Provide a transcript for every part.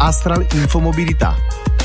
Astral Infomobilità.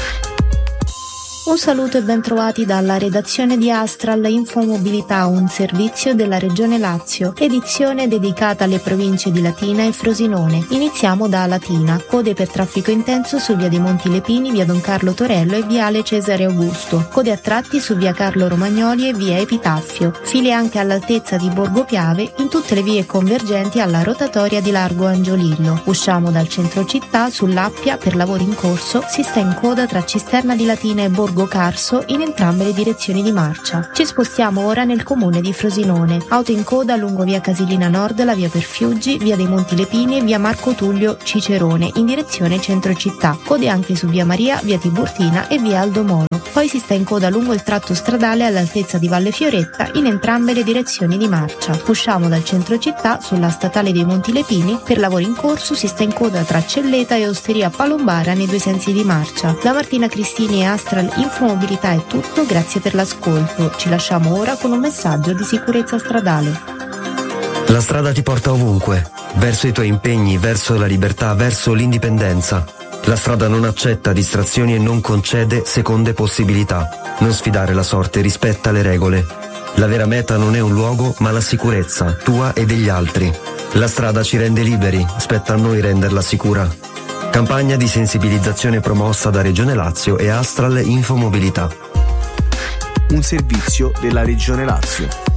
Un saluto e ben trovati dalla redazione di Astral Infomobilità, un servizio della Regione Lazio, edizione dedicata alle province di Latina e Frosinone. Iniziamo da Latina, code per traffico intenso su via dei Monti Lepini, via Don Carlo Torello e viale Cesare Augusto, code a tratti su via Carlo Romagnoli e via Epitaffio, file anche all'altezza di Borgo Piave in tutte le vie convergenti alla rotatoria di Largo Angiolillo. Usciamo dal centro città sull'Appia per lavori in corso, si sta in coda tra Cisterna di Latina e Borgo Carso in entrambe le direzioni di marcia. Ci spostiamo ora nel comune di Frosinone. Auto in coda lungo via Casilina Nord, la via Perfiuggi, via dei Monti Lepini e via Marco Tullio Cicerone in direzione centro città. Code anche su via Maria, via Tiburtina e via Aldo Moro. Poi si sta in coda lungo il tratto stradale all'altezza di Valle Fioretta in entrambe le direzioni di marcia. Usciamo dal centro città sulla statale dei Monti Lepini. Per lavori in corso si sta in coda tra Celleta e Osteria Palombara nei due sensi di marcia. Da Martina Cristini e Astral Infomobilità è tutto, grazie per l'ascolto. Ci lasciamo ora con un messaggio di sicurezza stradale. La strada ti porta ovunque, verso i tuoi impegni, verso la libertà, verso l'indipendenza. La strada non accetta distrazioni e non concede seconde possibilità. Non sfidare la sorte, rispetta le regole. La vera meta non è un luogo, ma la sicurezza, tua e degli altri. La strada ci rende liberi, spetta a noi renderla sicura. Campagna di sensibilizzazione promossa da Regione Lazio e Astral Infomobilità. Un servizio della Regione Lazio.